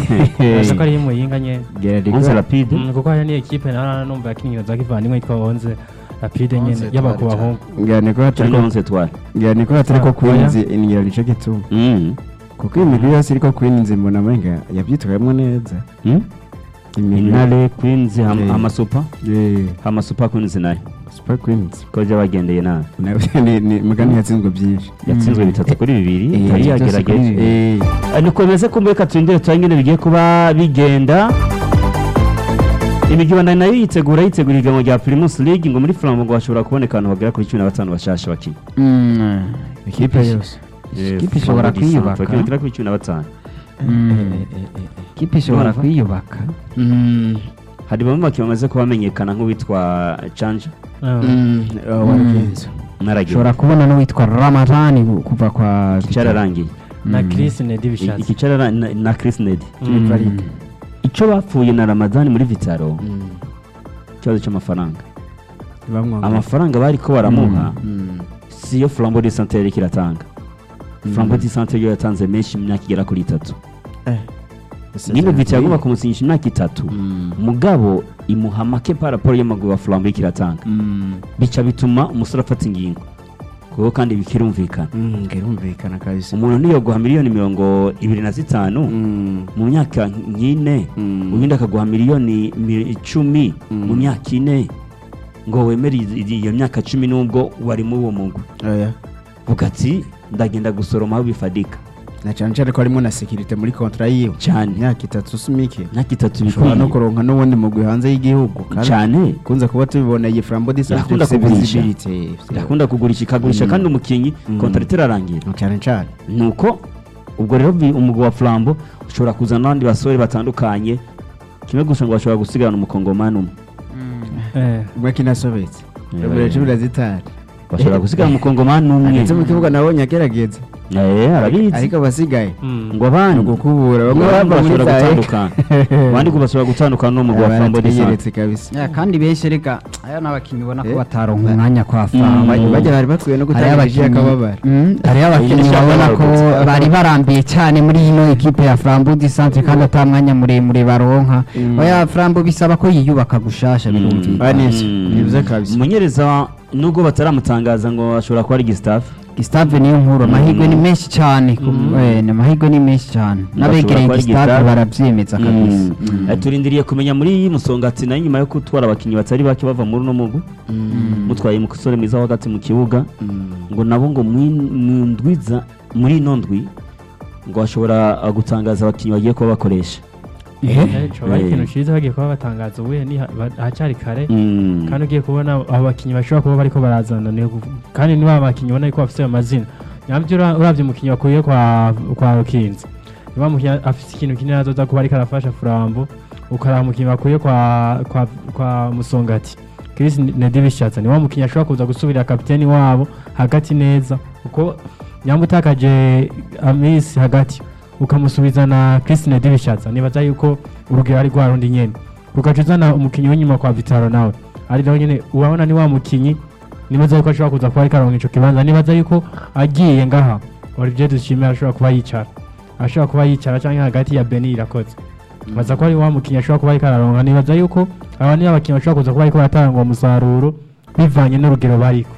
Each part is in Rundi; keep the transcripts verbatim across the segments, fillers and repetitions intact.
Ashaka ari mu yinga nye. Onze Rapide. Kuko hari ni equipe na numva yakinira za kivandimwe yitwa Onze Rapide nyene y'abakuba hongo. ngane ko hatari ko Onze Twari. ngane ko hatari ko kwinzi ingira nico gituma Mm. kuko imigwi yose iriko kwinzi mbona menga yavyitwayemo neza Mm. imigwi Intare Queens Eh. amasupa eh amasupa Queens nayo Super Queens ko byabagendeye nabi ni ni mugani yatsinzwe byinshi yatsinzwe bitatu kuri bibiri Eh, yari byose kuri yagerageje bibiri. Eh, nikomeze kumbe katwindire twangene bigiye kuba bigenda imigabane nayo yitegura yitegura igamo rya Primus League ngo muri Flambo ngo bashobora kuboneka abantu bagera kuri cumi na batanu bashasha bakina ikipe yose Ikipe ishobora kwiyubaka. bagera kuri cumi na batanu ikipe ishobora kwiyubaka hari bamwe bakiri bamaze kuba bamenyekana nk'uwitwa Chanja waragenzo naragiye ushobora kubona n'uwitwa Ramadani kuva kwa cyararangiye Na Chris Nedi bishatse. iki cyara na, na Chris Ned Mm. valide ico bapfuye na Ramadani muri Vitaro ikibazo cy'amafaranga bamwanga amafaranga bari ko baramuha siyo Flambeau de Santé yari kiratanga Flambeau de Santé yo yatanze menshi mu myaka igera kuri itatu nyine Vitaro yagomba kumusinyisha imyaka itatu mugabo imuha make par rapport y'amaguru wa Flambeau kiratanga bica bituma umusore afata ingingo kuko kandi bikirumvikana ngirumvikana kabisa umuntu niyo guha miliyoni mirongo ibiri na zitanu mu myaka nk'ine ubundi akaguha miliyoni mi- icumi mu myaka ine ngo wemere iyi- iyo myaka cumi n'ubwo wari muri uwo mugwi oya vuga ati ndagenda gusoroma aho bifadika na cyane cyane ko harimo na security muri contrat yiwe cyane imyaka itatu sumike myaka itatu ushobora no bikwiye kuronka n'ubundi mugwi hanze y'igihugu kandi cyane kunze kuba tubiboneye Flambeau de Santé Yakunda ifise kugurisha. visibility yakunda kugurisha ikagurisha Mm. kandi umukinnyi Mm. contrat irarangira cyane cyane nuko ubwo rero vi- umugwi wa Flambeau ushobora kuzana n'abandi basore batandukanye kimwe gusa ngo bashobora gusigarana umukongomani umwe Eh. umwe kinasobetse Robert Chibura zitari bashobora gusigarana umukongomani umwe ageze mu kibuga nabonye agerageza eh arabizi ariko abasigaye Mm. ngo abandi gukubura bamwe ngo bava muri bashobora za gutandukana abandi ngo bashobora gutandukana n'umugwi wa Flambeau de Santé baratwiyeretse kabisa Ya, kandi benshi reka aya n'abakinnyi ubona ko Eh. bataronka umwanya kwa Mm. Flambeau Bajya- bajya bari bakwiye no hariho gutanga iji abakinnyi y'akababara Mm, hariho abakinnyi Iyi babona ko y'akababara. bari barambiye cyane muri ino ekipe ya Flambeau du Centre kandi ata mwanya muremure baronka Mm. oya Flambeau bisaba ko yiyubaka gushasha birumvikana Vanessa, nibuze kabisa. umunyereza nubwo bataramutangaza ngo ashobora kuba ari Gustave Gustave niyo nkuru amahirwe ni menshi cyane ku- eh, ni amahirwe ni menshi cyane n'abegereye kuba ari Gustave Gustave. barabyemeza kabisa Mm. Eh, turindiriye kumenya muri iyi musongati nayo nyuma yo gutwara abakinnyi batari bake bava muri uno mugwi mutwaye umusore mwiza wa hagati mu kibuga ngo nabo ngo mwi- mu ndwiza muri ino ndwi ngo bashobora uh, gutangaza abakinnyi bagiye kuba bakoresha Eh, coba Eh. ikintu ciza bagiye kuba batangaza ubuye ni ha- ba- hacari kare Mm. kandi ugiye kubona abo bakinnyi bashobora kuba bariko barazana ni uku- kandi niba abakinnyi ubona ko bafite ayo mazina nyabyo ura- uravye umukinnyi wakuye kwa kwa Rukinzi niba umukinnyi afite ikintu kinini azoza kuba ariko arafasha Flambeau ukaraba umukinnyi wakuye kwa kwa kwa Musongati Chris Nedi bishatse niba umukinnyi ashobora kuza gusubirira kapiteni wabo hagati neza kuko nyamutakaje Amis hagati ukamusubiza na Chris Nedi bishatse nibaza yuko urugero ari rwa rundi nyene ugaca uzana umukinnyi w'inyuma kwa Vitaro nawe ari nawe nyene urabona ni wa mukinnyi nibaza yuko ashobora kuza kuba ariko aronka ico kibanza nibaza yuko agiye ngaha Olivier Dushimira ashobora kuba yicara ashobora kuba yicara canke hagati ya Beni irakoze baza ko ari wa mukinnyi ashobora kuba ariko araronka nibaza yuko aba ni abakinnyi bashobora kuza kuba ariko baratanga uwo musaruro bivanye n'urugero bariko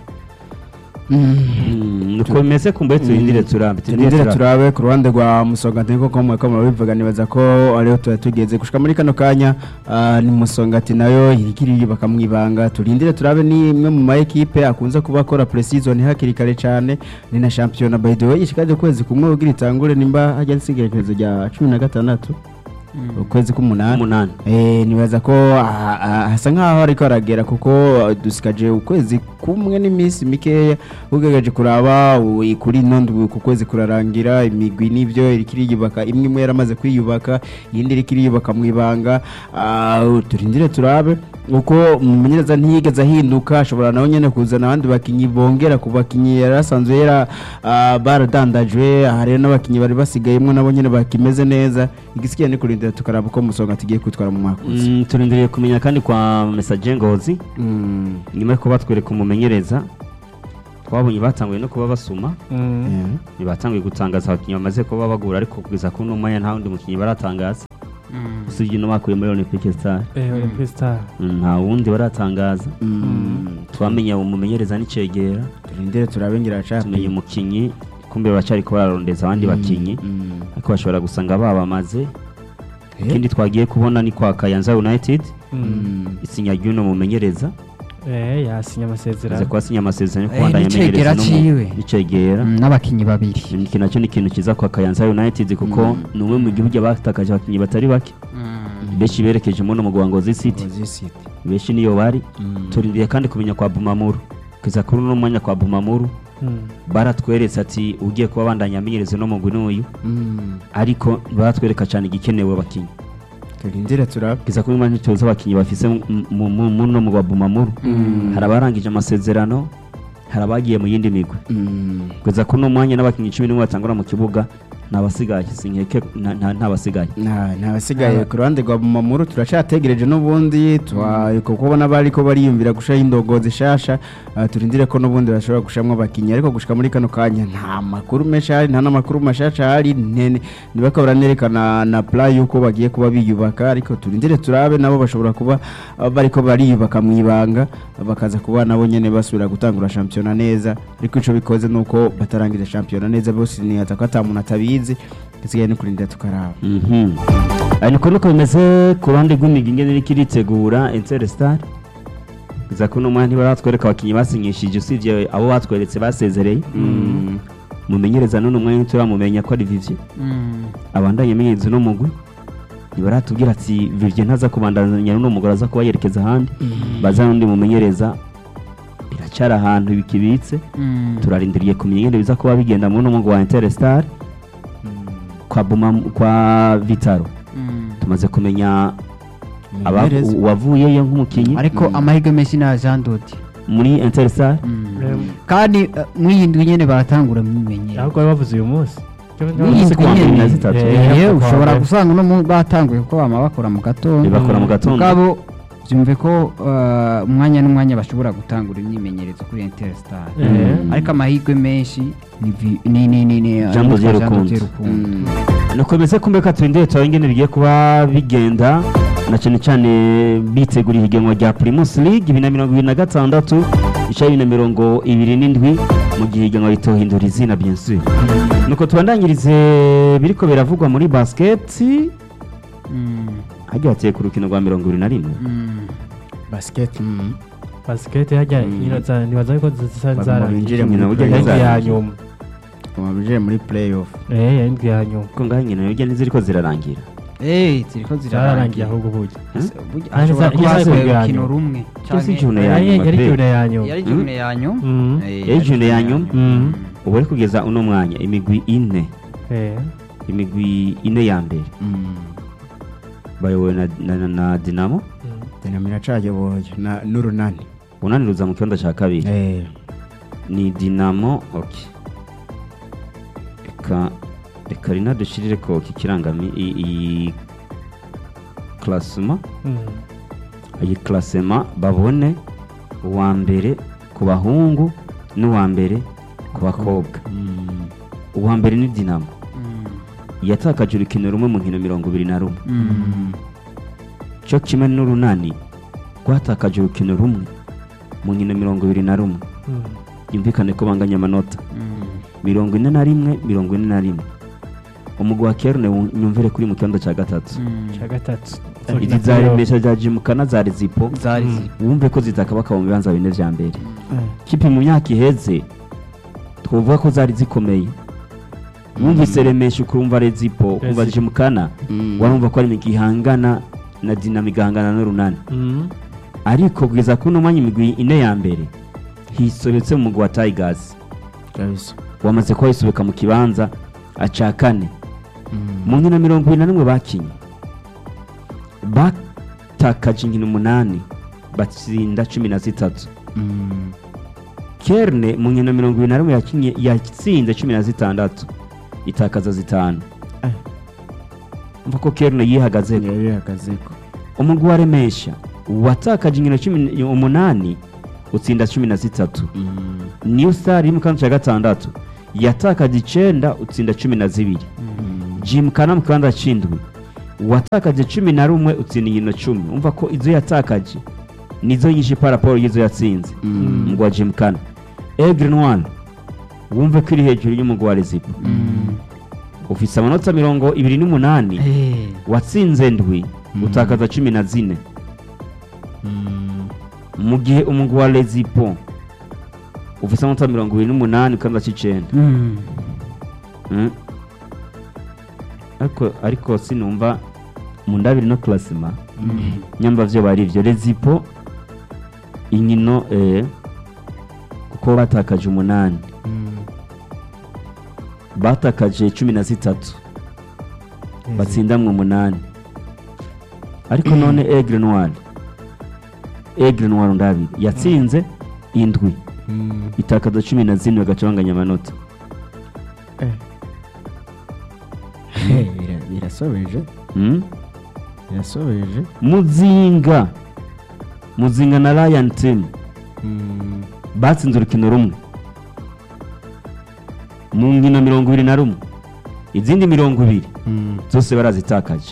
Mm, nuko bimeze kumbe turindire turambe turindire turabe ku ruhande rwa Musongati niko ko mweko murabivuga nibaza ko ariho tuba tugeze gushika muri kano kanya ah, ni Musongati nayo irikiri bakamwibanga turindire turabe ni imwe mu ma equipe akunze kuba akora pre-season hakiri kare cyane ni na champion by the way ishikaje kwezi kumwe ugira itangure nimba hajya nsigerekezo rya cumi na gatandatu ukwezi k'umunani umunani eh nibaza ko ah, ah, hasa nkaho ariko aragera kuko ah, dusikaje ukwezi kumwe n'iminsi mikeya ugegeje kuraba u- kuri nondwe ku kwezi kurarangira imigwi nivyo irikiri yubaka imwe imwe yaramaze kwiyubaka yindi irikiri yubaka mwibanga ah, turindire turabe uko mumenyereza ntiyigeze ahinduka ashobora nawe nyene kuzana abandi bakinyi bongera ku bakinyi yarasanzwe yara ah, baradandajwe hari n'abakinyi bari basigayemwo nabo nyene bakimeze neza igisikiye ni kurindira tukaraba uko Musongati tugiye kwitwara mu mwaka uza. Mm, turindiriye kumenya kandi kwa Message Ngozi Mm. nyuma yo kuba twereka umumenyereza twabonye batanguye no kuba basuma Yeah. ntibatanguye gutangaza abakinnyi bamaze kuba bagura ariko kugeza kuri uno mwanya nta wundi mukinnyi baratangaza usibye no bakuye muri Olympique Star eh Olympic Star Mm, nta wundi baratangaza twamenye umumenyereza n'icegera turindire turabengera tumenye chapi umukinyi kumbe bacari ko bararondeza abandi bakinyi ariko bashobora gusanga babamaze ikindi twagiye kubona ni kwa Kayanza United isinya ry'uno mumenyereza eh yasinya aze amasezerano kwasinya amasezerano yo Eh, kubandanya n'icegera amenyereza no ciwe. icegera Mm, n'abakinyi babiri iki nacyo ni ikintu kiza kwa Kayanza United kuko ni umwe mu gihugu batakaje abakinyi batari bake benshi berekeje mu mugwa wa Ngozi City Ngozi City benshi niyo bari turindiye kandi kumenya kwa Bumamuru kiza kuri no mwanya kwa Bumamuru baratweretse ati ugiye kuba bandanya amenyereza no mugwi n'uyu ariko baratwereka cyane igikenewe abakinyi turindire turabe kiza kuri mwanya tuza abakinyi bafise mu mu no mugwa Bumamuru hari abarangije amasezerano hari abagiye mu yindi migwi kiza kuri no mwanya n'abakinyi cumi n'umwe batangura mu kibuga nabasigaye sinkeke ntabasigaye nta ntabasigaye ku ruhande rwa Bumamuru turacategereje n'ubundi twako kubona bari ko bariyumvira gushaho indongozi shasha ah, turindire ko n'ubundi bashobora gushamwa abakinyi ariko gushika muri kano kanya nta makuru menshi hari nta n'amakuru mashasha hari ntene nibako baranerekana na plan yuko bagiye kuba biyubaka ariko turindire turabe nabo bashobora kuba ah, bariko bariyubaka mu ibanga bakaza kuba nabo nyene basubira gutangura championnat neza ariko ico bikoze nuko batarangiza championnat neza bose ni ataka atamuntu atabizi kisigaye no kurindira tukaraba mhm ariko nuko bimeze ku ruhande rw'imigi ingene iri kiritegura Interstar kiza kuno mwanya baratwereka abakinyi basinyishije usivye abo batweretse basezereye mumenyereza none umwanya turamumenya ko ari Vivien abandanye amenyereza no mugwi nibaratubwira ati Vivien ntaza kubandanya no mugora aza kuba yerekeza ahandi baza nundi mumenyereza biracara ahantu bikibitse turarindiriye kumenya ingene biza kuba bigenda mu no mugwi wa Interstar kwa Buma kwa Vitaro tumaze kumenya aba Mumenyereza. wavuyeyo nk'umukinyi ariko amahirwe menshi na Jean Dodi muri Interstar kandi eh, mwiyindwi nyene baratangura mwimenyera ahubwo bavuze uyu munsi mwiyindwi kuwa mbere na nyene zitatu. Eh, Eh, ushobora kuwa gusanga no mu- batanguye kuko bama bakora mu gatondo bakora mu gatondo mugabo byumve ko eh, umwanya n'umwanya bashobora gutangura imyimenyerezo kuri Interstar Eh. ariko amahirwe menshi ni vi- ni ni ni ni Jean Dodier Jean Rukundo. Dodier Rukundo. nuko bimeze kumbe ka turindire turabe ingene bigiye kuba bigenda na cyane cyane bitegura ihiganwa rya Primus League bibiri na mirongo ibiri na gatandatu ica bibiri na mirongo ibiri n'indwi mu gihe ihiganwa ritohindura izina bien sûr nuko tubandanyirize biriko biravugwa muri basket Mm, hagiye hateye ku rukino rwa mirongo ibiri na rimwe mm. basket mm. basket hajya ino za nibaza ko zisa Bagomba zarangiye binjire Nyina muri burya indwi ya zarangiye. nyuma Bagomba binjire muri playoff eh indwi ya nyuma ko ngaho nyina burya ntiziriko zirarangira Eh, ziriko zararangiye zirarangiye ahubwo burya Burya Ah, hashobora niza- kuba niza hasigaye kubwira urukino nyuma. rumwe Cyose canke- ijune ya yari nyuma yari pe. june ya nyuma yari june ya nyuma Mhm. Eh, Yari june ya nyuma? Mhm. ubu ari kugeza uno mwanya imigwi ine eh imigwi ine ya mbere bayobowe na, na, na, na Dinamo Dinamira cayoboye na n'urunani unani ruza mu kibanza cya kabiri eh ni Dinamo okay reka reka rina dushirire ko iki kirangami i, i classement iyi classement babone uwa mbere ku bahungu n'uwa mbere ku bakobwa uwa mbere ni Dinamo yatakaje urukino rumwe mu nkino mirongo ibiri na rumwe cyo kimwe n'urunani rwatakaje urukino rumwe mu nkino mirongo ibiri na rumwe yumvikane ko banganya amanota mirongo ine na rimwe mirongo ine na rimwe umugwi wa Kerne nyumvire kuri mu kibanza cya gatatu cya gatatu izi zaremesha za Jimukana zari zipo zari wumve ko zitakabaka mu bibanza bine vya mbere kipi mu myaka iheze twovuga ko zari zikomeye wumvise remesha ukumva rezipo ukumva Jimukana warumva ko ari imigwi ihangana na Dinamo igahangana n'urunani ariko kugeza kuno mwanya imigwi ine ya mbere hisobetse mu mugwi wa Tigers kabisa wamaze kuba yisobeka mu kibanza aca kane mu nkino mirongo ibiri na rimwe bakinye batakaje inkino umunani batsinda cumi na zitatu Kerne mu nkino mirongo ibiri na rimwe yakinye yatsinze cumi na zitandatu itakaza zitanu mva ko Kerne yihagazeko yari yahagazeko umugwi wa Remesha watakaje inkino cumi umunani utsinda cumi na zitatu New Star iri mu kibanza cya gatandatu yatakaje icenda utsinda cumi na zibiri Jimkana mu kibanza c'indwi watakaje cumi na rumwe utsinda inkino cumi umva ko izo yatakaje nizo nyinshi paraporo y'izo yatsinze umugwi wa Gymkhana. Aigle Noir wumve ko iri hejuru y'umugwi wa Rezipo ufise amanota mirongo ibiri n'umunani watsinze ndwi utakaza cumi na zine mu gihe umugwi wa Rezipo ufise amanota mirongo ibiri n'umunani ukanza icenda. ariko ariko sinumva mu ndabiri no classement nyamba vyo bari vyo Rezipo inkino eh kuko batakaje umunani batakaje cumi na zitatu batsindamwe umunani ariko none Aigle Noir Aigle Noir ndabiri yatsinze indwi itakaza cumi na zine bagacanganya amanota. birasobeje birasobeje Muzinga Muzinga na Lion Team batsinze urukino rumwe mu nkino mirongo ibiri na rumwe izindi mirongo ibiri zose barazitakaje.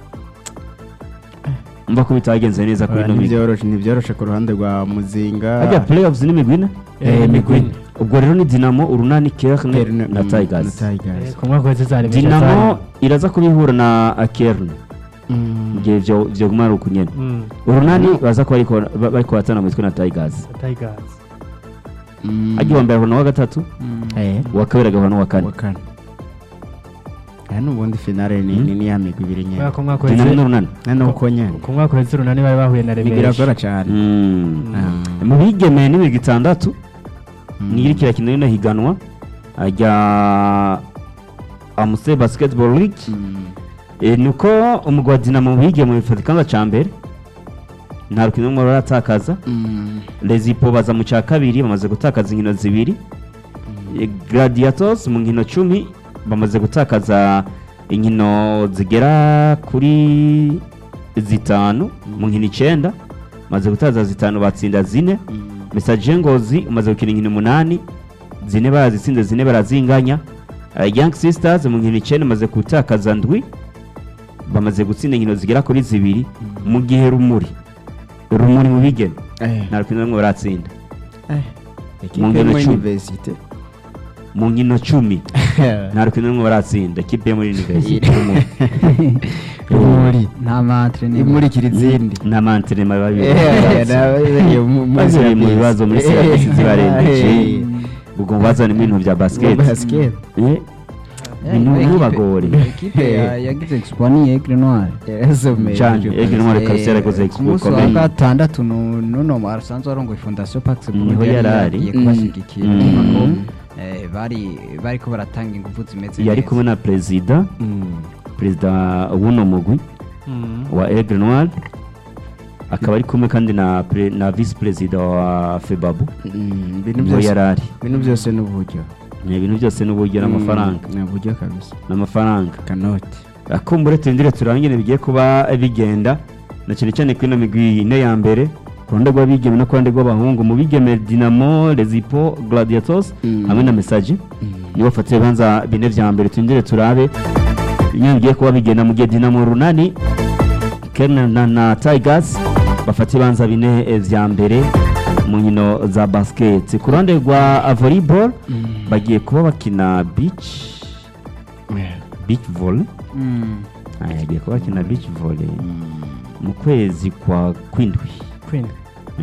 Mva ko bitagenze neza kuri no byoroshe nibyoroshe ku ruhande rwa Muzinga ajya playoffs ni migwina eh migwina ubwo rero ni Dinamo Urunani Kerne na Tigers. kumwe ko zizari Dinamo iraza kubihura na Kerne ngiye vyo vyo gumara ukunyene Urunani baza ko ariko bariko batana mu na Tigers Tigers agiye wambere no wa gatatu eh wa kabiri agahana wa kane hano ubundi finale ni ni ya migwi ibiri nyene kumwe ko Dinamo n'Urunani nano uko nyene kumwe ko zirunani bari bahuye na Remesha bigiragora cyane mu bigeme n'imigwi itandatu niri kira kintu no higanwa ajya Amuse Basketball League e nuko umugwa Dinamo bige mu bifatikanga ca mbere nta rukino rumwe baratakaza. Rezipo baza mu ca kabiri bamaze gutakaza inkino zibiri. Gladiators mu nkino cumi bamaze gutakaza inkino zigera kuri zitanu mu nkino icenda maze gutaza zitanu batsinda zine. Message Ngozi umaze gukina inkino umunani zine barazitsinze zine barazinganya. Young Sisters mu nkino icenda maze gutakaza ndwi bamaze gutsinda inkino zigera kuri zibiri mu gihe Rumuri Rumuri mu bigeme nta rukino rumwe baratsinda mu nkino cumi mu nkino cumi nta rukino rumwe baratsinda kipe muri university Rumuri nta mantrene muri kirizindi nta mantrene mababi mu bibazo muri serivisi zibarengeje ubwo bazana ibintu bya basket basket eh bintu bagore equipe yagize exploit ni Aigle Noir cyane Aigle Noir karisera koze exploit ku munsi wa gatandatu nuno Marsanzo arongo Fondation Pax niho yarari yakubashigikira eh bari bari ko baratanga ingufu zimeze yari kumwe na president president wuno mugwi wa Aigle Noir akaba ari kumwe kandi na na vice president wa Febabu bintu byose yarari bintu byose n'uburyo ni ibintu byose n'uburyo n'amafaranga n'uburyo kabisa n'amafaranga kanoti akumbure tendire turangene bigiye kuba bigenda na cyane cyane kwino migwi ine ya mbere kuronde gwa bigeme no kuronde gwa bahungu mu bigeme Dinamo Rezipo Gladiators hamwe na Message nibo fatire banza bine vya mbere tendire turabe inyangiye kuba bigenda mu gihe Dinamo Urunani Kerne na, na Tigers bafati banza bine vya mbere mu nkino za basket. Ku ruhande rwa volleyball bagiye kuba bakina beach beach volley aya bagiye kuba bakina beach volley mu kwezi kwa kwindwi kwindwi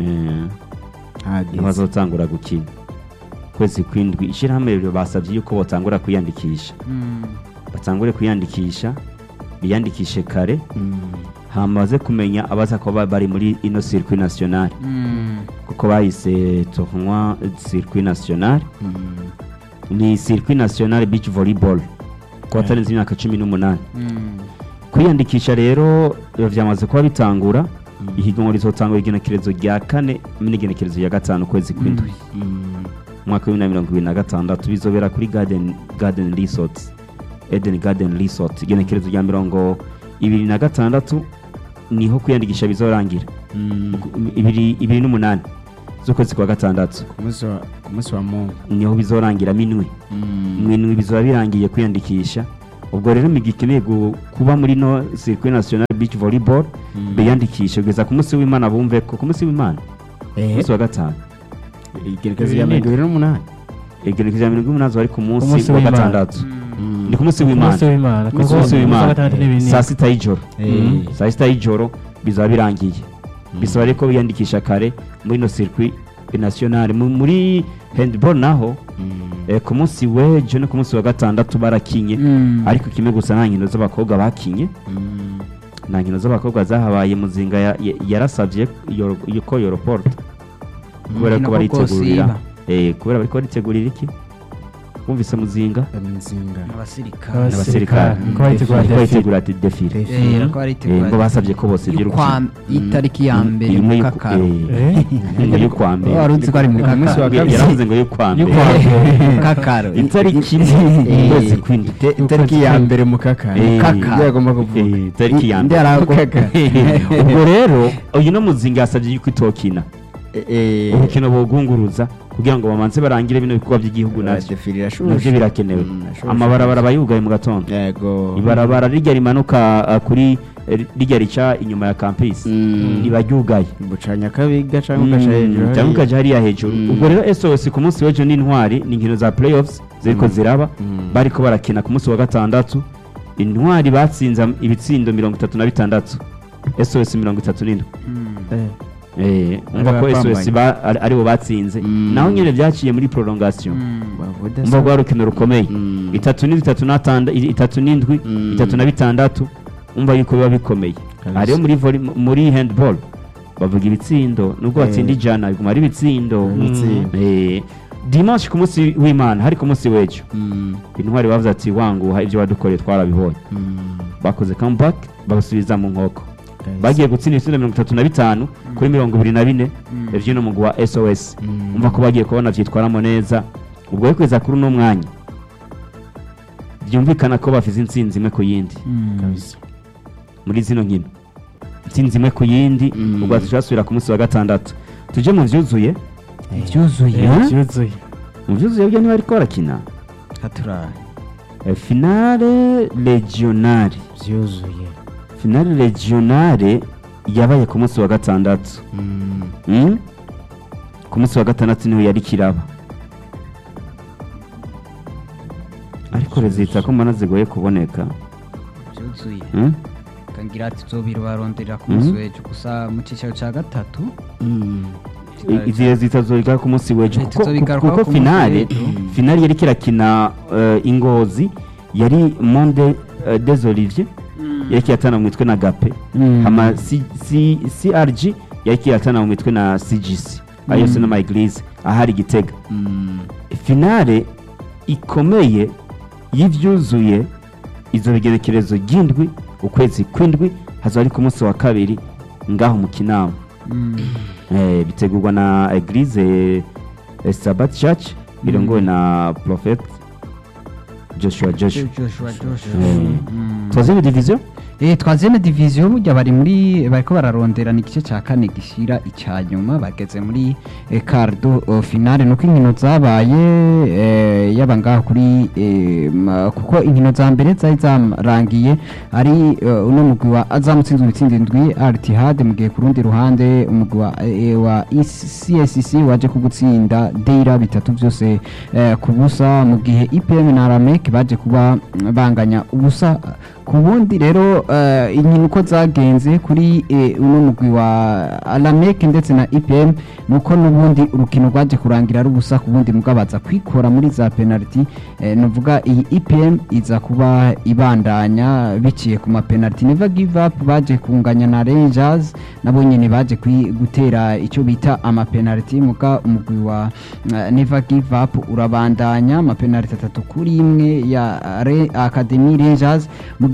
eh bazotangura gukina kwezi kwindwi ishirahamwe basavye yuko botangura kuyandikisha batangure kuyandikisha biyandikishe kare hamaze kumenya abaza ko bari muri ino circuit national kuko bayise tournoi circuit national ni circuit national beach volleyball kwa tarenze imyaka cumi n'umunani kwiyandikisha rero vyamaze kuba bitangura ihiganwa rizotangura igenekerezo rya kane n'igenekerezo ya gatanu kwezi kwindwi mwaka wa mirongo ibiri na gatandatu bizobera kuri Garden Garden Resort Eden Garden Resort igenekerezo rya mirongo ibiri na gatandatu niho kwiyandikisha bizorangira ibiri ibiri n'umunani z'ukwezi kwa gatandatu ku munsi wa Mungu niho bizorangira minwe minwe bizoba birangiye kwiyandikisha ubwo rero imigwi ikeneye gu- kuba muri no circuit national beach volleyball biyandikishe kugeza ku munsi w'Imana bumve ko ku munsi w'Imana umunsi wa gatanu igerekezo ya mirongo ibiri n'umunani igerekezo ya mirongo umunani ari ku munsi munsi wa w'Imana. gatandatu ni ku munsi Ku munsi w'Imana w'Imana ku munsi kuko w'Imana gatandatu n'ibindi saa sita y'ijoro Eh. saa sita y'ijoro bizaba birangiye bisaba rero ko biyandikisha kare muri no circuit national Mu- muri handball naho eh, ku munsi w'ejo no ku munsi wa gatandatu barakinye ariko kimwe gusa nta nkino z'abakobwa bakinye nta nkino z'abakobwa zahabaye muzinga ya- ya- yarasabye Yoro- ko Europorte kubera ko baritegurira eh kubera bariko baritegurira iki bumvise muzinga Muzinga abasirikare n'abasirikare ko baritegura bariko defile. baritegura ati defile Eh, ko Eh, baritegura ngo basabye ko bose y'ukwa- itariki ya mbere imwe mu y'uku- kakaro eh, imwe y'ukwa mbere wari uzi ko ari mu Umunsi wa kakaro kabiri. yaravuze ngo y'ukwa mbere Y'ukwa mbere. mu kakaro itariki Eh, ukwezi kw'indwi ite- itariki ya mbere mu kakara Eh, Kakara. ibyo agomba kuvuga Eh, itariki ya Ndi mbere arago- ubwo rero uyu no muzinga yasabye yuko itokina Eh, urukino bogunguruza kugira ngo bamanze barangire bino bikorwa by'igihugu navyo defile irashushe navyo birakenewe Mm, irashushe. amabarabara bayugaye mu gatondo yego ibarabara rijya rimanuka uh, kuri eh, rijya rica inyuma ya campus Mm. ntibaryugaye bucanya kabiga cyangwa ugaca hejuru cyangwa hariya. ukaja hariya hejuru Mm. ubwo rero S O S ku munsi w'ejo n'intwari ni inkino za playoffs ziriko ziraba Mm. bariko barakina ku munsi wa gatandatu intwari batsinze am- ibitsindo mirongo itatu na bitandatu S O S mirongo itatu n'indwi Eh, eh umva ko S O S bapambanye. ba- ari- aribo batsinze Mm. naho nyene vyaciye muri prolongation bavuda umva ko urukino rukomeye Mm. itatu n'indwi itatu n'atanda itatu n'indwi Mm. itatu na bitandatu umva yuko biba bikomeye Kabisa. hariyo muri volley- muri handball bavuga ibitsindo nubwo Eh. batsinda ijana biguma ari ibitsindo Ibitsindo. Eh, dimanche ku munsi w'Imana hari ku munsi w'ejo Mm. intwari bavuze ati wanguha ibyo wadukoreye twarabibonye Mm. bakoze comeback babasubiza mu nkoko Kabisa. bagiye gutsinda ibitsindo mirongo itatu na bitanu kuri mirongo ibiri na bine ebyiri mugwi wa S O S Mm. umva ko bagiye kubona vyitwaramo neza ubwo rero kugeza kuri uno mwanya byumvikana ko bafise intsinzi imwe ku yindi Kabisa. muri zino nkino intsinzi imwe ku yindi Mm. ubwo tuzasubira ku munsi wa gatandatu tuje mu vyuzuye byuzuye Eh? byuzuye mu vyuzuye byo ntibariko barakina Katura Eh, finale regionale byuzuye finale regionale yabaye ku munsi wa gatandatu Mm. Mm? ku munsi wa gatandatu niho yari kiraba ariko rezita ko mbona zigoye kuboneka byuzuye Mm? kangira ati zobiri barondera ku Mhm. munsi w'ejo gusa mu cyicaro cya gatatu Mm. I- izi rezita zoyiga ku munsi w'ejo Leta kuko, izobigarukaho kuko ku munsi finale w'ejo. finale yari kirakina uh, ingozi yari monde uh, des olivier yari kiratana mu mitwe na gape hama C- C- crg yari kiratana mu mitwe na cgc ayo yose n'ama eglise ahari gitega Mm. finale ikomeye y'ivyuzuye izo bigerekerezo ry'indwi ukwezi kw'indwi hazoba ari ku munsi wa kabiri ngaho mu kinama eh, bitegurwa na eglise eh, Sabbath Church irongowe na prophet Joshua Joshua Joshua Joshua Mm. Mm. troisième division Eh, twazene division burya bari muri bariko bararonderana igice cya kane gishira icya nyuma bageze muri eh, cardo uh, finale nuko inkino zabaye eh, yaba ngaho kuri eh, ma- kuko inkino za mbere zari zarangiye ari uh, uno mugwi wa azamutsinze ibitsinda indwi Al-Ittihad mu gihe ku rundi ruhande umugwi wa, eh, wa C S C waje kugutsinda Deira bitatu byose eh, ku busa mu gihe I P M na Ramek baje kuba mm, banganya ubusa ku bundi rero eh, inkino uko zagenze kuri eh, uno mugwi wa Alamek ndetse na I P M nuko n'ubundi urukino rwaje kurangira ari ubusa ku bundi mugabaza kwikora muri za penalty eh, nuvuga iyi I P M iza kuba ibandanya biciye ku ma penalty never give up baje kunganya na Rangers nabo nyene baje kwi- gutera icyo bita ama penalty muga umugwi wa eh, never give up urabandanya ama penalty atatu kuri imwe ya Re- Academy Rangers mu gihe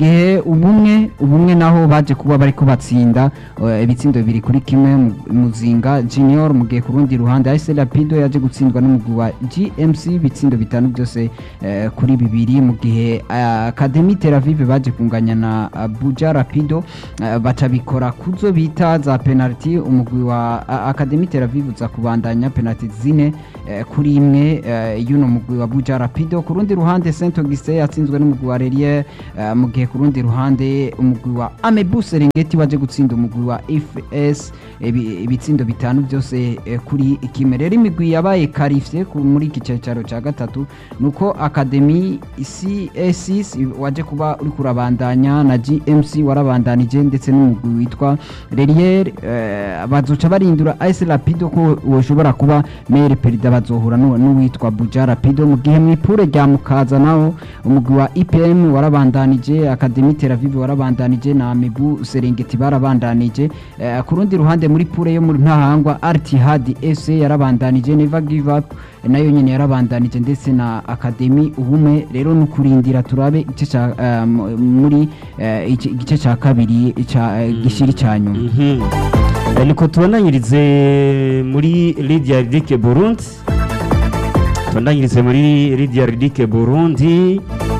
gihe ubumwe ubumwe naho baje kuba bariko batsinda eh, ibitsindo bibiri kuri kimwe mu- Muzinga Junior mu gihe ku rundi ruhande A S Rapido yaje gutsindwa n'umugwi wa G M C ibitsindo bitanu byose eh, kuri bibiri mu gihe eh, Academy Tel Aviv baje kunganya na Abuja Rapido eh, baca bikora kuzo bita za penalty umugwi wa A- Academy Tel Aviv uza kubandanya penalty zine eh, kuri imwe eh, y'uno mugwi wa Abuja Rapido ku rundi ruhande Saint Augustin yatsinzwe n'umugwi wa Relier eh, mu gihe ku rundi ruhande umugwi wa Amebu Serengeti waje gutsinda umugwi wa F S ibi- ibitsindo bitanu byose eh, kuri kimwe rero imigwi yabaye qualifié ku- muri iki cyicaro cya gatatu nuko Academy C S six waje kuba uri kurabandanya na G M C warabandanije ndetse n'umugwi witwa Relier eh, bazoca barindura A S Rapido ko woshobora kuba maire perida bazohura n'uwo- n'uwitwa Abuja Rapido mu gihe mwipure rya mukaza naho umugwi wa I P M warabandanije Academy Tel Aviv warabandanije na Amebu Serengeti barabandanije eh, ku rundi ruhande muri pure yo muri ntahangwa Artihad F C yarabandanije Never Give Up eh, nayo nyene yarabandanije ndetse na Academy ubumwe rero nukurindira turabe igice ca eh, m- muri eh, iki- igice ca kabiri ca eh, gishiri ca nyuma Mhm. Eh, niko tubandanyirize muri Lydia Ridike Burundi tubandanyirize muri Lydia Ridike Burundi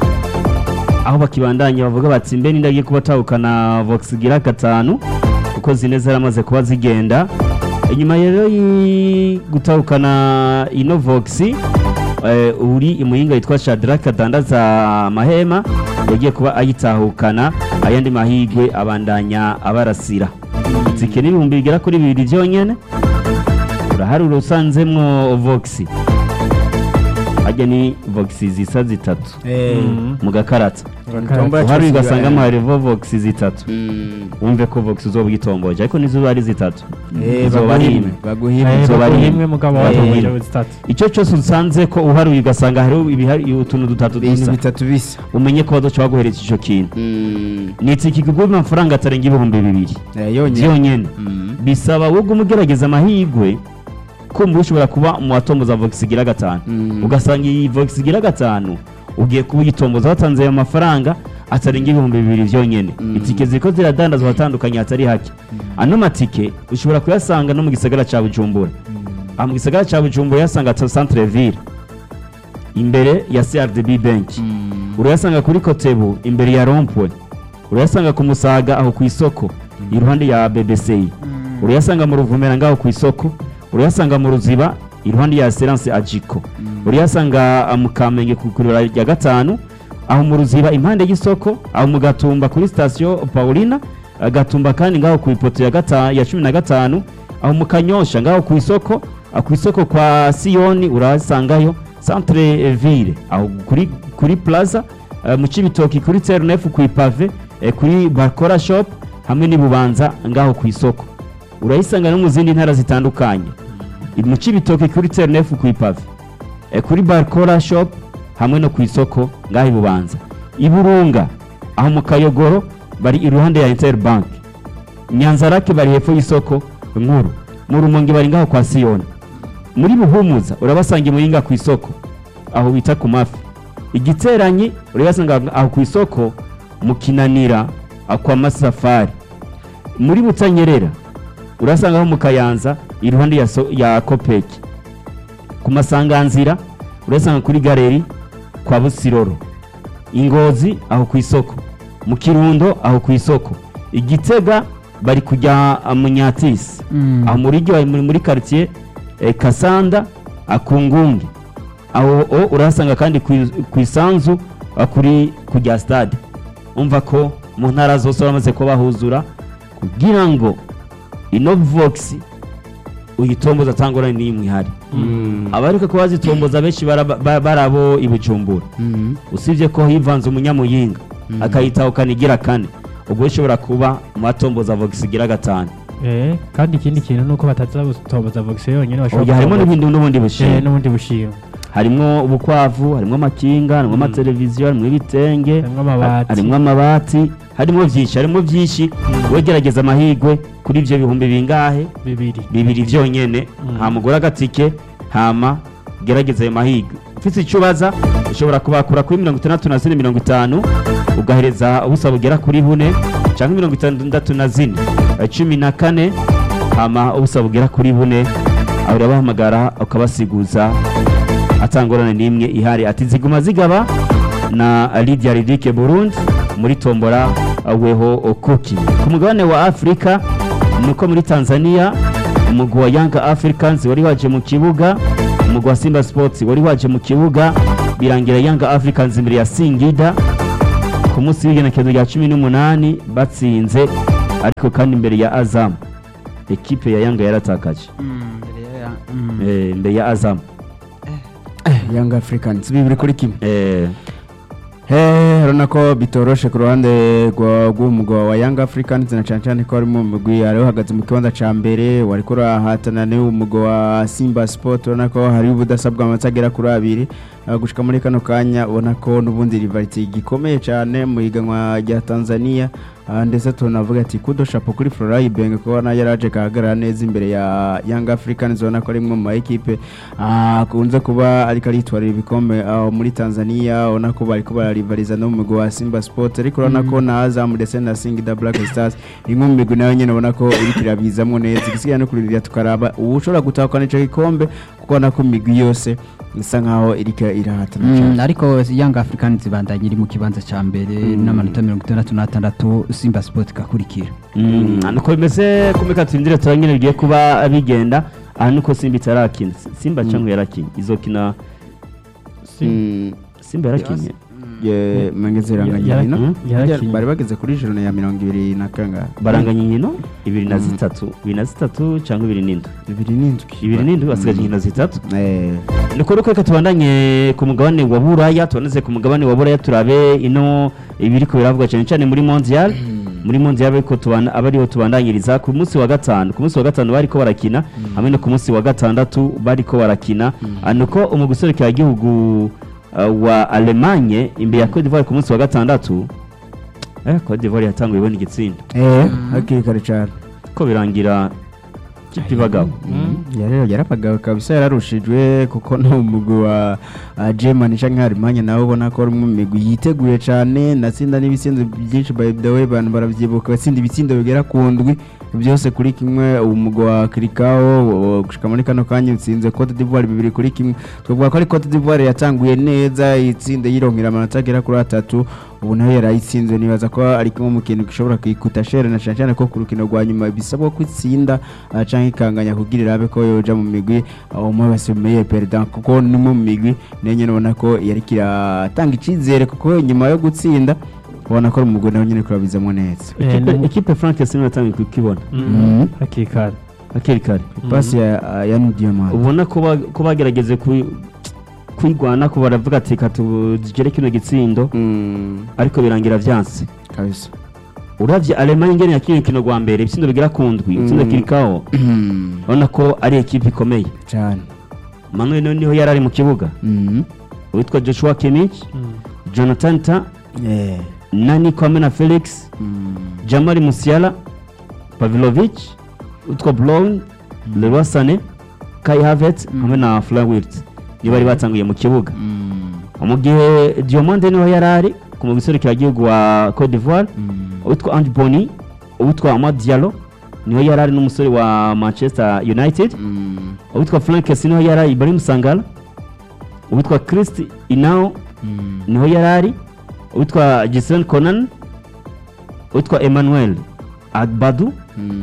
aho bakibandanya bavuga bati mbe nindagiye kuba tawukana Vox gira gatanu kuko zine zaramaze kuba zigenda inyuma rero yi- gutawukana ino Vox eh, uri imuyinga yitwa Shadrack adandaza amahema yagiye kuba ayitahukana ayandi mahigwe abandanya abarasira itike n'ibihumbi bigera kuri bibiri byonyene urahari urusanzemwo Vox hajya ni Vox zisa zitatu mu gakarata uhari ugasangamo hariho Vox zitatu wumve ko Vox uzoba ugitomboje ariko nizo ari zitatu izoba ari imwe baguhimwe Izo bari imwe mugabo Eh. watomboje zitatu icyo cyose usanze ko uharuye ugasanga hariho ibihari utuntu dutatu ibintu dusa bitatu bisa umenye ko bazoca baguhereza icyo kintu Mm. ni itike kigura amafaranga atarenga ibihumbi bibiri Eh, yonyine byonyene Mm. bisaba wowe umugerageza amahirwe kumva ushobora kuba mu watomboza Vox igira gatanu Mm. ugasanga iyi Vox igira gatanu ugiye kuba uyitomboza watanze ayo mafaranga atarenga ibihumbi bibiri byonyene Mm. itike ziko ziradandazwa ahatandukanye hatari hake ano matike ushobora kuyasanga no mu gisagara ca Bujumbura aha mu gisagara ca Bujumbura yasanga ta centre ville imbere ya C R D B bank Mm. urayasanga kuri Kotebu imbere ya Rompwe urayasanga ku Musaga aho ku isoko iruhande ya B B C urayasanga mu Ruvumera ngaho ku isoko urayasanga mu Ruziba iruhande ya Serance Ajiko urayasanga ah, mu Kamenge ku kurira ya gatanu aho mu Ruziba impande y'isoko aho mu Gatumba kuri station Paulina ah, Gatumba kandi ngaho ku ipoto ya gata ya cumi na gatanu aho mu Kanyosha ngaho ku isoko ah, ku isoko kwa Sioni urasangayo centre ville aho kuri kuri plaza ah, mu Cibitoki kuri Ternef ku ipave eh, kuri Bakora shop hamwe n'ibubanza ngaho ku isoko urayisanga no mu zindi ntara zitandukanye mu Cibitoki kuri Ternef ku ipave e kuri Barcora shop hamwe no ku isoko ngaho ibubanza iburunga aho mu Kayogoro bari iruhande ya Interbank Nyanzarake bari hepfo y'isoko nkuru mu Rumonge bari ngaho kwa Siona muri Buhumuza urabasanga imuyinga ku isoko aho bita ku mafi igiteranyi urabasanga aho ku isoko mu Kinanira akwa Masafari muri Butanyerera urasangaho mu Kayanza iruhande ya, so, ya Kopeki ku Masanganzira urasanga kuri galeri kwa Busiroro Ingozi aho ku isoko mu Kirundo aho ku isoko Igitega bari kujya mu Nyatisi Mm. aho muri ryo muri, muri quartier eh, Kasanda akungungi aho o, urasanga kandi ku isanzu ah, kuri kujya stade umva ko mu ntara zose bamaze ko bahuzura kugira ngo ino Vox uyitomboza tangora ni imwe hari abariko ko bazitomboza benshi baraba- ba- barabo ibujumbura Mm. usibye ko hivanze umunyamuyinga akayitaho kanigira kane ubwo ushobora kuba mu batomboza Vox igira gatanu eh kandi ikindi kintu nuko bataza gutomboza Vox yonyine oya bashobora harimo gutomboza- n'ibindi n'ubundi eh bushimwe n'ubundi bushimwe harimo ubukwavu harimo amakinga harimo amateleviziyo harimo ibitenge Harimo amabati. harimo amabati harimo byinshi harimo byinshi wegerageza amahirwe kuri ibyo bihumbi bingahe bibiri bibiri byonyene Mm. nta mugore agatike hama gerageza ayo mahirwe ufite icyo ubaza ushobora kubakura kuri mirongo itandatu na zine mirongo itanu ugahereza ubusa bugera kuri bune cyangwa mirongo itandatu na zine cumi na kane hama ubusa bugera kuri bune aho urabahamagara ukabasiguza atangorane n'imwe ihari ati ziguma zigaba na Lydia Ridike Burundi muri tombora weho okuki ku mugabane wa Afrika nuko muri Tanzania umugwi wa Young Africans wari waje mu kibuga umugwi wa Simba Sports wari waje mu kibuga birangira Young Africans imbere ya Singida ku munsi w'igenekerezo rya cumi n'umunani batsinze ariko kandi imbere ya Azam ekipe ya Yanga yaratakaje imbere ya Azam Young Africans bibiri kuri kimwe eh Eh, urabona ko bitoroshe ku ruhande rw'umugwa wa Young Africans na cyane cyane ko ari mu mugwi ari uhagaze mu kibanza ca mbere wari ko rahatana ne umugwa wa Simba Sport urabona ko hari ubudasabwa amatagera kuri abiri gushika muri kano kanya ubona ko nubundi rivality gikomeye cyane mu higanwa rya Tanzania ndetse tunavuga ati kudo chapo kuri Flora Ibenge ko na yaraje kahagarara neza imbere ya Young Africans ubona ko ari mu ma equipe akunze kuba ariko aritwarira ibikombe muri Tanzania ubona ko bari ko bararivaliza no mu mugwi wa Simba Sport ariko urabona ko na Azam ndetse na Singida Black Stars imwe mu migwi nayo nyene ubona ko iri kirabizamwo neza igisigaye no kurindira tukaraba ubu ushobora gutakana ico gikombe kuko nako migwi yose isa nkaho irika irahatana cyane ariko Young Africans bandanye iri mu kibanza ca mbere n'amanota mirongo itandatu n'atandatu Simba Sport kakurikira nuko bimeze kumeka turindire turanyene bigiye kuba bigenda aha nuko Simba itarakina Simba cyangwa yarakina izokina Simba yarakinye ye mangezeranganya ino bari bageze kuri joro ya mirongo ibiri na kanga baranganya inkino ibiri na zitatu ibiri na zitatu cyangwa ibiri n'indwi ibiri n'indwi ibiri n'indwi basigaje inkino zitatu eh nuko ruko reka tubandanye ku mugabane wa Buraya tuboneze ku mugabane wa Buraya turabe ino ibiri ko biravuga cyane cyane muri Mondial muri Mondial ariko tubana abariho tubandanyiriza ku munsi wa gatanu ku munsi wa gatanu bariko barakina hamwe no ku munsi wa gatandatu bariko barakina nuko umuguserekera igihugu Uh, wa Allemagne imbere ya Cote d'Ivoire ku munsi wa gatandatu eh Cote d'Ivoire yatanguye ibona igitsinda eh hakiri kare cyane ko birangira kipi bagabo yarero yarapagawe kabisa yararushijwe kuko no umugwi wa Germany canke Allemagne nawo ubona ko ari mu migwi yiteguye cyane natsinda n'ibitsindo byinshi by the way bantu baravyibuka batsinda ibitsindo bigera ku ndwi byose kuri kimwe umugwi wa Krikao gushika muri kano kanya utsinze Cote d'Ivoire bibiri kuri kimwe twavuga ko ari Cote d'Ivoire yatanguye neza itsinde yironkera amanota agera kuri atatu ubu nayo yarayitsinze nibaza ko ari kimwe mu kintu gishobora kwikuta shere na cyane cyane ko ku rukino rwa nyuma bisabwa kwitsinda canke ikanganya kugira irabe ko yoja mu migwi umwe wese meilleur perdant kuko ni mu migwi nenye nabona ko yari kiratanga icizere kuko nyuma yo gutsinda ubona ko umugwi nawe nyine kurabizamo neza equipe France sino yatangiye kukibona hakikara hakikara pasi ya ya Diamant ubona ko ko bagerageze ku kwigwana ko baravuga ati katugere kino gitsindo ariko birangira vyanse kabisa uravye Allemagne ngene yakiri kino gwa mbere ibitsindo bigera kundwi ibitsindo kirikaho ubona ko ari equipe ikomeye cyane Manuel niho yarari mu kibuga witwa Joshua Kimmich Jonathan Ta eh Nani Kwamena Felix Jamal Musiala Pavlovic utwa Brown Leroy Sané Kai Havertz hamwe na Florian Wirtz ni bari batanguye mu kibuga mu gihe Diomande niho yarari ku mugiserukira gihugu wa Cote d'Ivoire utwa Ange Boni utwa Amad Diallo niho yarari n'umusore wa Manchester United utwa Frank Sino yarari Ibrahim Sangala utwa Christ Inao niho yarari utwa Jason Conan utwa Emmanuel Agbadu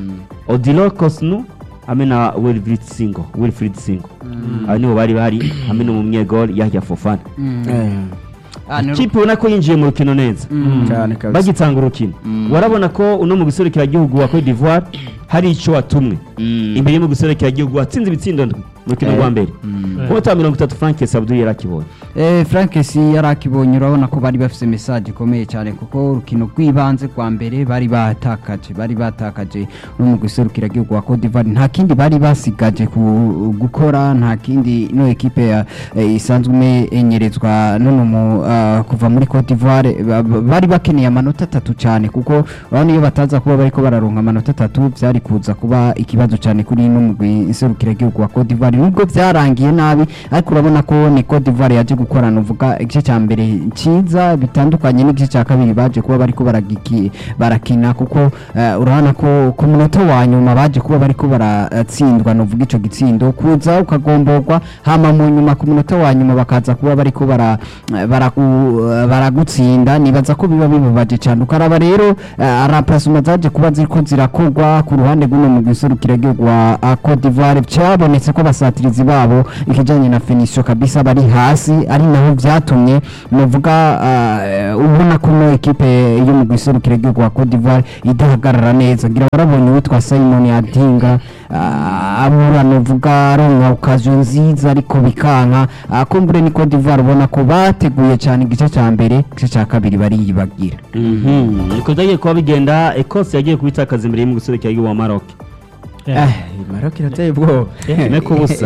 Odilo Kosnu hamwe na Wilfried Singo Wilfried Singo abo nibo bari bari hamwe no mu myegol Yahya Fofana kipe ubona ko yinjiye mu rukino neza cyane kabisa bagitanga urukino warabona ko uno mu guserekera igihugu wa Cote d'Ivoire hari ico watumwe imbere mu guserekera igihugu watsinze ibitsindo ndwi mu rukino rwa mbere kota mirongo itatu Frank Sabdu yarakibonye eh Frank si yarakibonye urabona ko bari bafise message ikomeye cyane kuko urukino rwibanze kwa mbere bari batakaje bari batakaje no mu guserukira igihugu wa Cote d'Ivoire nta kindi bari basigaje gukora nta kindi no equipe ya isanzwe menyerezwa none mu kuva muri Cote d'Ivoire bari bakeneye amanota atatu cyane kuko urabona iyo bataza kuba bariko bararonka amanota atatu byari byari kuza kuba ikibazo cyane kuri ino mugwi iserukira igihugu wa Cote d'Ivoire nubwo byarangiye nabi ariko urabona ko ni Cote d'Ivoire yaje gukorana uvuga igice cya mbere cyiza bitandukanye n'igice cya kabiri baje kuba bariko baragiki barakina kuko uh, urabona ko ku munota wa nyuma baje kuba bariko baratsindwa nuvuga ico gitsindo kuza ukagomborwa hama mu nyuma ku munota wa nyuma bakaza kuba bariko bara baragutsinda nibaza ko biba bibabaje cyane ukaraba rero arapasuma zaje kuba ziriko zirakogwa ku ruhande guno mu giserukira igihugu wa Cote d'Ivoire cyabonetse ko basatirizi babo ikijanye na finisho kabisa bari hasi ari naho byatumye nuvuga ubona ko no equipe yo mu giserukira igihugu wa Cote d'Ivoire idahagarara neza ngira barabonye witwa Simon Adinga amura nuvuga ronka ukazo nziza ariko bikanka kumbure ni Cote d'Ivoire ubona ko bateguye cyane igice cya mbere igice cya kabiri bariyibagira mhm niko dagiye kuba bigenda Ecosse yagiye kubitakaza imbere mu giserukira igihugu wa Maroc eh Maroc irateye bwo neko busa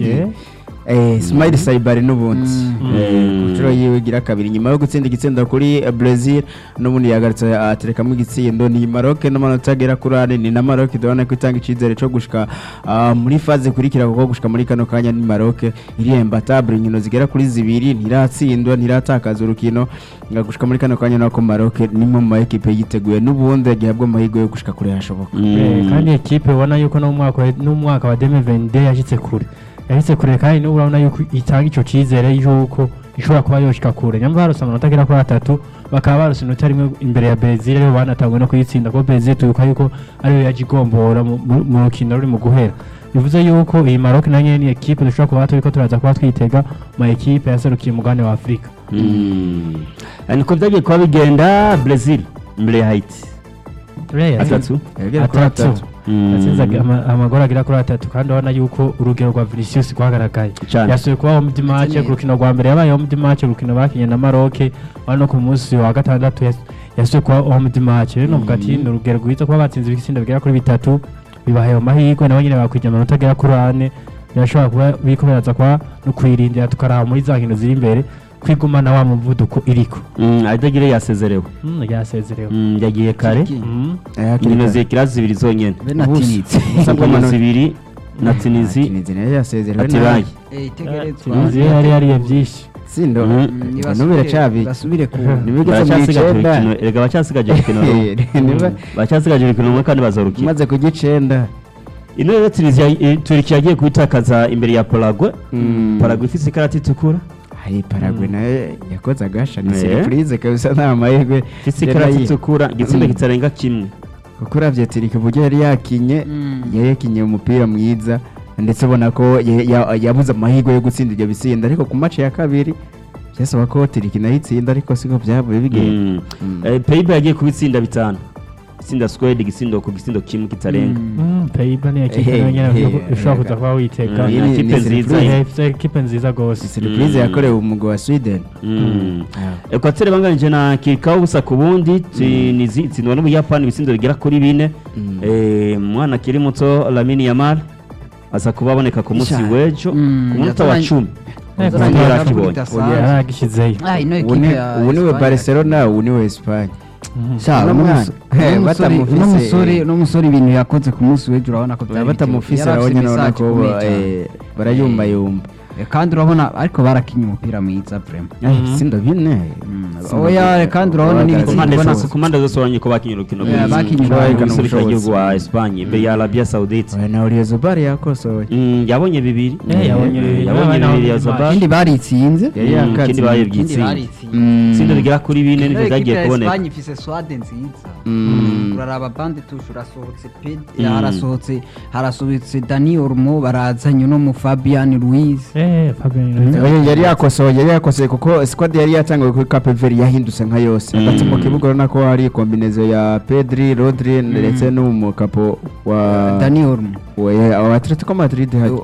eh Ismail Saibari n'ubundi kutro yiwe gira kabiri nyuma yo gutsinda igitsinda kuri Brazil n'ubundi yagarutse atereka mu gitsindo ni Maroc n'amanota agera kuri ane ni na Maroc dubona ko itanga icizere cyo gushika muri phase kurikira kuko gushika muri kano kanya ni Maroc iremba table inkino zigera kuri zibiri ntiratsindwa ntiratakaza urukino ngagushika muri kano kanya nako Maroc ni mu ma equipe yiteguye n'ubundi gihabwa amahirwe yo gushika kure hashoboka kandi equipe ubona yuko no mwaka no mwaka wa deux mille vingt-deux yashitse kure yahise kure kandi n'ubu urabona yuko itanga icyo cyizere yuko ishobora kuba yoshika kure nyamva barose amanota agera kuri atatu bakaba barose inota rimwe imbere ya Brazil rero banatangwe no kuyitsinda ko Brazil tuyuka yuko ariyo yaje igombora mu rukino ruri mu guhera bivuze yuko iyi Maroc na nyene ni equipe dushobora kuba turiko turaza kuba twitega ma equipe yaserukiye umugane wa Afrika niko byagiye kuba bigenda Brazil imbere ya Haiti atatu atatu atsinze amagora agira kuri atatu kandi ubona yuko urugero rwa Vinicius rwagaragaye yasuye kuba home match ku rukino rwa mbere yabaye home match urukino bakinye na Maroc hano ku munsi wa gatandatu yasuye kuba home match rero novuga ati ni urugero rwiza kuba batsinze ibitsinda bigera kuri bitatu bibahaye amahirwe nabo nyine bakwijya amanota agera kuri ane birashobora kuba biriko biraza kwa no kwirindira tukaraba muri za nkino ziri imbere kwigumana wa muvuduko iriko mm adagire yasezerewe mm yasezerewe mm yagiye kare mm nkino zikira zibiri zonyene benatinitse sabwa zibiri na Tunisie Tunisie yasezerewe atibaye eh itegerezwa Tunisie yari yari byinshi sindo nubira chabi basubire ku nibigeze mu icenda erega bacasigaje urukino rumwe bacasigaje urukino rumwe kandi bazorukira maze ku gicenda ino rero Tunisie Turkiya yagiye kubitakaza imbere ya Paraguay Paraguay ifise ikarata itukura hari Paraguay nayo yakoze agasha ni surprise kabisa nta mahirwe ifise ikarata itukura igitsinda kitarenga kimwe kuko uravye Turkiya uburyo yari yakinye yari yakinye umupira mwiza ndetse ubona ko yabuze amahirwe yo gutsinda ibyo bisinda ariko ku match ya kabiri byasaba ko Turkiya nayo itsinda ariko siko byavuye bigenda Pays-Bas yagiye kubitsinda bitanu itsinda Sweden igisindo ku gisindo kimwe kitarenga Pays-Bas ni equipe nyene ishobora kuza kuba witeka equipe nziza equipe nziza gose surprise yakorewe umugwi wa Sweden Equateur banganije na Kirikao busa ku bundi Tunisie tsinwa n'Ubuyapani ibisindo bigera kuri bine eh mwana kiri muto Lamine Yamal asa kubaboneka ku munsi w'ejo ku munota wa cumi yaragishizeyo ubu niwe Barcelona ubu niwe Espagne n'umusore n'umusore ibintu yakoze ku munsi w'ejo urabona ko batamufise urabona none ko barayumbayumba kandi urabona ariko barakinye umupira mwiza vraiment sindo bine oya kandi urabona n'ibitsinda ku mpande zose urabona ko bakinye urukino rw'isura y'igihugu wa Espagne imbere ya Arabia Saudite na Uriye Zobari yakosoye yabonye bibiri yabonye bibiri yabonye bibiri ya Zobari ikindi baritsinze ikindi bayibyitsinze itsinda rigera kuri bine nivyo zagiye kuboneka Espagne ifise swade nziza uraraba bande touche urasohotse Pedri harasohotse harasohotse Dani Olmo barazanye no mu Fabian Ruiz yari yakosoye yari yakosoye kuko squad yari yatangiye kuri Cape Verde yahindutse nka yose hagati mu kibuga urabona ko hari kombinezo ya Pedri Rodri ndetse n'umukapo wa Dani Olmo wa Atletico Madrid hadi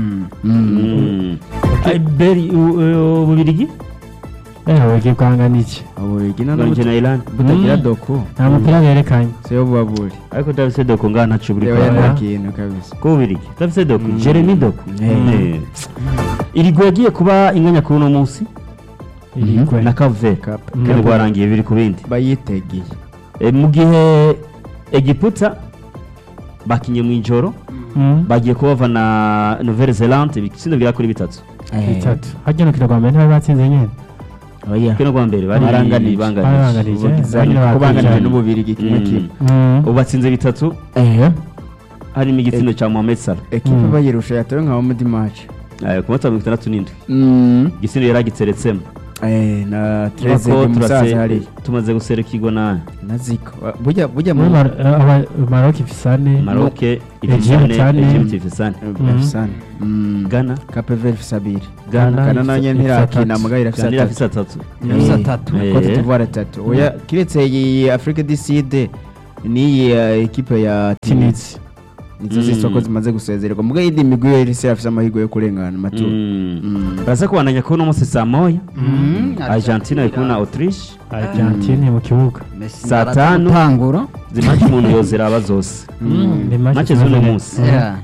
Beri ububirigi eh wege kwanganiki abo igina no na Ireland butagira doko nta mupira berekanye seyo bubaburi ariko David Doko ngana cuburi kwa kintu kabisa ko ubirigi David Doko Jeremy Doko irigwe yagiye kuba inganya kuri no munsi irigwe na Cave kandi gwarangiye biri ku bindi bayitegeye mu gihe Egiputa bakinye mu ijoro Mm. bagiye kuba bava na Nouvelle Zelande ibitsindo bigera kuri bitatu bitatu hajya no kiragwa mbere ntibatsinze nyene oya kino kwa mbere bari Baranganije. banganije baranganije Ubugizanye banyine kubanganije bakinye. n'ububirigi kimwe Mm. kimwe Mm. ubu batsinze bitatu eh harimo igitsindo cya Mohamed Salah ekipe Mm. bayirusha yatowe nka muri match Eh, ku munota wa mirongo itandatu n'indwi mm igitsindo yari agiteretsemo eh na Turako Trezege musaza turase- hari tumaze guserukirwa na na Ziko burya burya muri mu Mar- eh, aba- Maroc ifisane Maroc Egypte ifisane cyane. Egypte ifisane Bafisane mm Ghana Cape Verde Fisabiri Ghana kana nanye ifisa- ntirakina ifisa mugaye Ghana irafisa irafise atatu Irafise atatu. Eh. Cote d'Ivoire atatu oya kiretse iyi Afrique du Sud ni uh, ekipe ya Tunisia nizo Mm. zisoko zimaze gusezererwa mugaye indi migwi yari se afise amahirwe yo kurengana matu Mm. Mm. baraza kubandanya kubona umunsi saa moya Mm. Argentina iri kumwe na Autriche Argentine mu kibuga Messi Saa araza tanu. gutangura zimaze umuntu yoziraba zose Mm. Ni match Match z'uno zimeze munsi. neza. Yeah.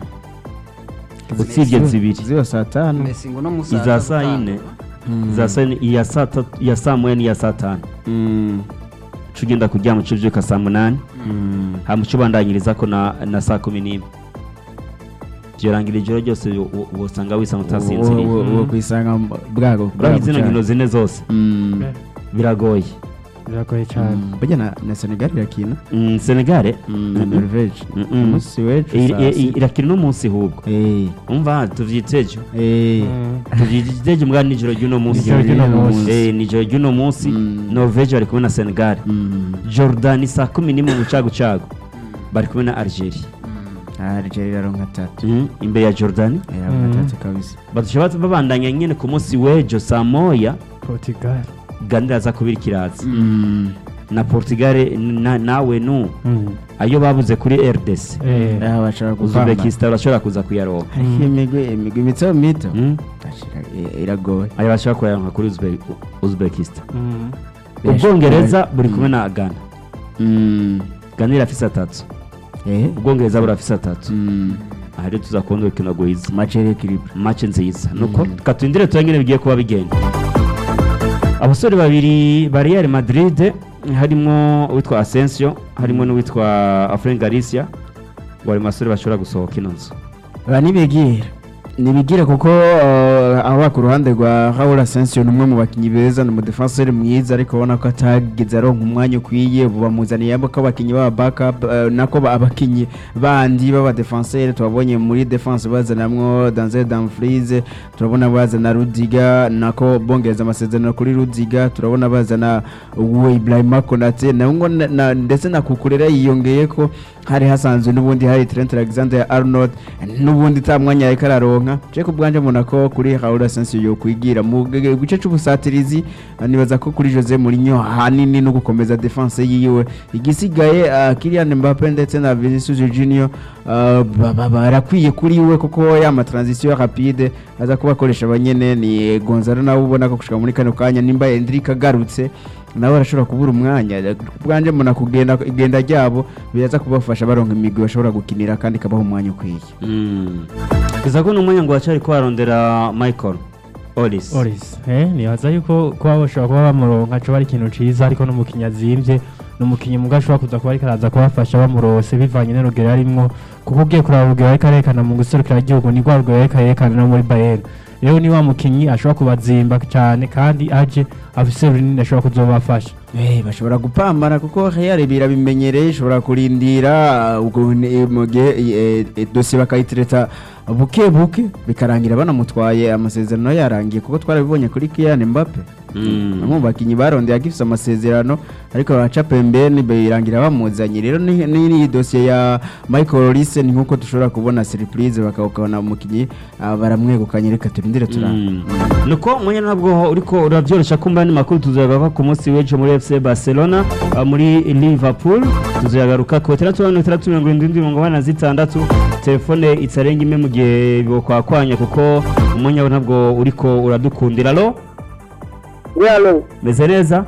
usibye zibiri ziba saa tanu Messi ngo no musaza iza saa yine iza saa yine iya saa tatu iya saa moya n'iya saa tanu Mm. uca ugenda kuryama uca ubyuka saa munani Mm. hama uca ubandanyiriza ko na na saa kumi n'imwe byorangira ijoro ryose u- u- usanga wisanga utasinziriye Wo- wo- wo kwisanga bwago kuri zino nkino zine zose Mm. biragoye biragoye cyane Mm. burya na na Senegal irakina Mm, Senegal na Norvege Mm-mm. umunsi w'ejo i- saa i- i- sita. irakina uno munsi hubwo Eh, umva tuvyitejo eh. Mm. tuvyitejo mbwa nijoro ry'uno munsi Nijoro ry'uno munsi. Eh, nijoro ry'uno munsi Mm. Norvege bari kumwe na Senegal Mm. Jordan saa kumi n'imwe mu cagucagu bari kumwe na Algeria Ah, Algeria iraronka atatu Mm, imbere ya Jordan iraronka Mm. atatu kabisa badusha babandanya nyene ku munsi w'ejo saa moya Portugal Ghana iraza kubira ikirazi Mm. na Portugal na- nawe nu Mm. ayo babuze kuri R D C Eh. Ah, bashobora gupamba Uzbekistan urashobora kuza kuyaronka ariko imigwi imigwi mito mito Mm, ashira i- iragoye ayo bashobora kuyaronka kuri Uzbe- Uzbekistan Mm. ubwongereza buri kumwe na Ghana Mm. Ghana irafise atatu Eh. ubwongereza burafise atatu Mm. aha rero tuzakunda urukino rwiza match y'equilibre match nziza nuko katundire turangire bigiye kuba bigenda abasore babiri ba Real Madrid harimo uwitwa Asensio harimo n'uwitwa Afren Galicia bari masore bashobora gusohoka ino nzu ba nibigira nibigira kuko uh, aho ku ruhande rwa Raul Asensio ni umwe mu bakinyi beza ni umudefenseur mwiza ariko ubona ko atagize aronka umwanya ukwiye ubu bamuzaniye abo ko abakinyi ba backup uh, nako ba- abakinyi bandi baba defenseur tubabonye muri defense bazanamwo Denzel Dumfries turabona bazana Rudiga nako bongereza amasezerano kuri Rudiga turabona bazana uwo Ibrahima Konate na ngo na- na- ndetse na kukurera yiyongeye ko hari hasanzwe n'ubundi hari Trent Alexander-Arnold n'ubundi ta mwanya yariko araronka je ku bwanje mbona ko kuri Raul Asensio yo kwigira mu g- gice c'ubusatirizi ah, nibaza ko kuri Jose Mourinho hanini no gukomeza defense yiwe igisigaye ah, Kylian Mbappe ndetse na Vinicius Junior ah, ba- ba- barakwiye kuri we kuko ya ma transition rapide aza kubakoresha abanyene ni Gonzalo nawe ubona ko gushika muri kano kanya nimba Endrick agarutse nawe arashobora kubura umwanya bwanje mbona kugenda igenda ryabo biraza kubafasha baronka imigwi bashobora gukinira kandi kabaho umwanya ukwiye iza ko n'umwanya ngo bacari ko barondera Michael Ollis Oris eh nibaza yuko kuba bashobora kuba bamuronka cyo bari ikintu ciza ariko n'umukinnyi azimvye n'umukinnyi muga ashobora kuza kuba ariko araza kubafasha bamurose bivanye n'urugero arimwo kuko ugiye kuraba urugero ariko arekana mu guserukira igihugu ni rwa rugero ariko arekana no muri Bayern rero ni wa mukinnyi ashobora kubazimba cyane kandi aje afise runini ashobora kuzobafasha Eh bashobora gupambana kuko Real birabimenyereye ishobora kurindira uh, ubwo ni- mu gihe eh, eh, dossier bakayitreta buke buke bikarangira banamutwaye amasezerano yarangiye kuko twarabibonye kuri Kylian Mbappe Mm. bamwe mu bakinyi barondeye agifise amasezerano ariko baraca pembeni birangira bamuzanye rero ni ni- ni dossier ya Michael Olise ni nkuko dushobora kubona surprise bakabona umukinyi ah, baramwegukanye reka turindire turaba Mm. nuko umwanya nabwo uriko uravyorosha kumba ni makuru tuzoyagaruka ku munsi w'ejo muri F C Barcelona uh, muri Liverpool tuzoyagaruka ku itandatu mirongo itandatu mirongo irindwi mirongo ine na zitandatu telefone itarenga imwe mu gihe bokwakwanya kuko umwanya nabwo uriko uradukundira lo Yalo, meze neza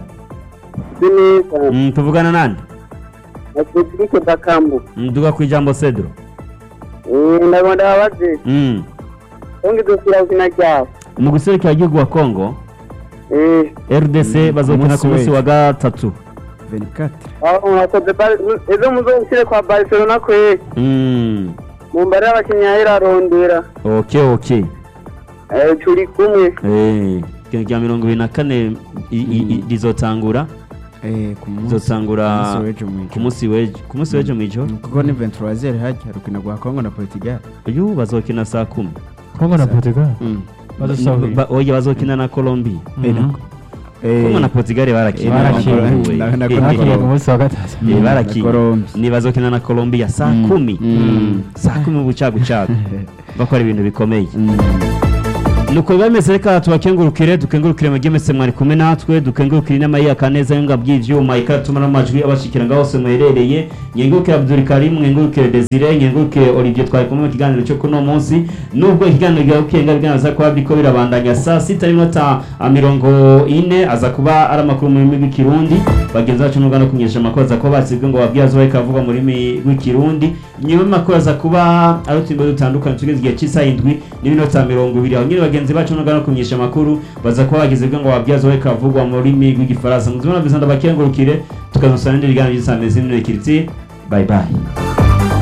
sini mm, tuvugana nande Patrick Bakambu. nduga ku ijambo Cedro Eh, ndabona abaje. mm. Onge dosira ukina cyabo. mu guserukira igihugu wa Congo Eh, R D C Mm, bazokina umunsi ku munsi w'ejo. wa gatatu vingt-quatre aho mwakoze Bar- ejo muzoshyire kwa Barcelona kwe Mm. mu mbare y'abakinnyi yahera arondera okay okay eh turi kumwe eh rya mirongo ibiri na kane i- i- i- rizotangura eh ku munsi rizotangura ku munsi w'ejo mw'ijoro. ku munsi w'ejo ku munsi w'ejo mw'ijoro Mm, kuko ni vingt-trois heures hajya rukina rwa Congo na Portugal uyu bazokina saa kumi Kongo na Portugal Mm. bazosahura Ba- oya bazokina na Colombia Eh, Mhm. eh, Kongo na Portugal barakina Barakina. bahuye. Na- na- Eh, na- bakiriye eh, ku munsi wa gatatu eh, na barakina Colombia. ni bazokina na Colombia saa Mm. kumi Mm. saa kumi mu bucagucagu bakora ibintu bikomeye Mm. nuko bimeze reka tubakengurukire dukengurukire mu gemese mwari kumwe natwe dukengurukire inama y'aka neza y'inga by'ivyuma ikatuma n'amajwi abashikira ngaho se muherereye nyengurukire Abdul Karim nyengurukire Desire nyengurukire Olivier twari kumwe mu kiganiro cyo kuno munsi nubwo ikiganiro cya ukenga biganza kwa biko birabandanya saa sita n'iminota mirongo ine aza kuba ari amakuru mu rurimi rw'ikirundi bagenzi bacu n'ugana kumenyesha amakuru aza kuba basibwe ngo babwiye azo bakavuga mu rurimi rw'ikirundi nyuma y'amakuru aza kuba ari utumbe dutandukanye tugeze igihe cy'isaha indwi n'iminota mirongo ibiri aho nyine bagenzi bacu n'ugana kumenyesha amakuru baza kuba bageze bwe ngo babwiye azo bakavugwa mu rurimi rw'igifaransa muzibona bizanda bakengurukire tukazusana n'indi biganiro by'isameze n'inekiriti bye bye